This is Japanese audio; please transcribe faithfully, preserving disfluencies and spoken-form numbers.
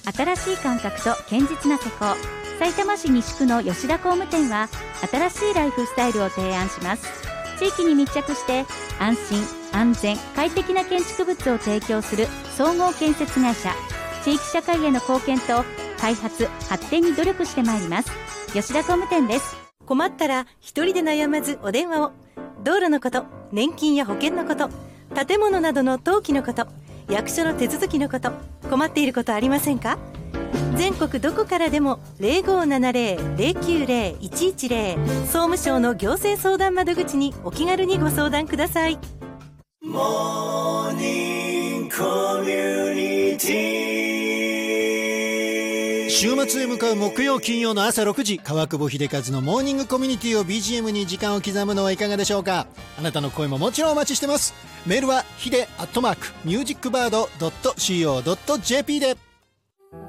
新しい感覚と堅実な施工。さいたま市西区の吉田工務店は新しいライフスタイルを提案します。地域に密着して安心安全快適な建築物を提供する総合建設会社。地域社会への貢献と開発発展に努力してまいります。吉田工務店です。 困ったら一人で悩まずお電話を。道路のこと、年金や保険のこと、建物などの登記のこと、役所の手続きのこと、困っていることありませんか？全国どこからでも ゼロごーななゼロ ゼロきゅうゼロ いちいちゼロ 総務省の行政相談窓口にお気軽にご相談ください。 モーニングコミュニティ。週末へ向かう木曜金曜の朝ろくじ、川久保秀和のモーニングコミュニティを ビージーエム に時間を刻むのはいかがでしょうか。あなたの声ももちろんお待ちしてます。メールはヒデアットマークミュージックバードドットシーオードットジェーピー で。